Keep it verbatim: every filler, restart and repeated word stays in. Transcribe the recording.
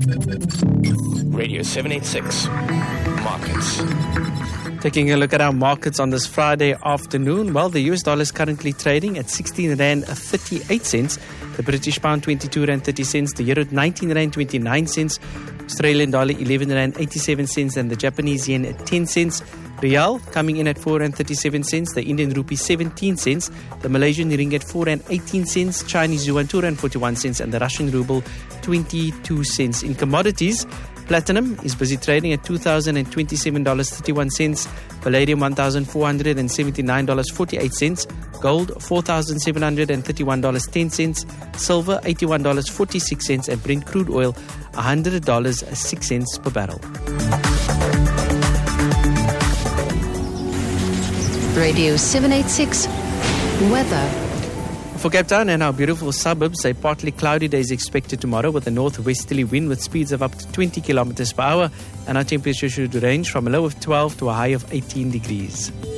Radio seven eighty-six Markets. Taking a look at our markets on this Friday afternoon. Well, the U S dollar is currently trading at sixteen rand thirty-eight cents. The British pound twenty-two rand thirty cents. The euro nineteen rand twenty-nine cents. Australian dollar eleven rand eighty-seven cents. And the Japanese yen at ten cents. Rial coming in at four rand thirty-seven cents. The Indian rupee seventeen cents. The Malaysian ringgit four rand eighteen cents. Chinese yuan two rand forty-one cents. And the Russian ruble twenty-two cents. In commodities, platinum is busy trading at two thousand twenty-seven dollars and thirty-one cents. Palladium one thousand four hundred seventy-nine dollars and forty-eight cents. Gold four thousand seven hundred thirty-one dollars and ten cents. Silver eighty-one dollars and forty-six cents. And Brent crude oil one hundred dollars and six cents per barrel. Radio seven eighty-six Weather. For Cape Town and our beautiful suburbs, a partly cloudy day is expected tomorrow with a northwesterly wind with speeds of up to twenty kilometers per hour, and our temperature should range from a low of twelve to a high of eighteen degrees.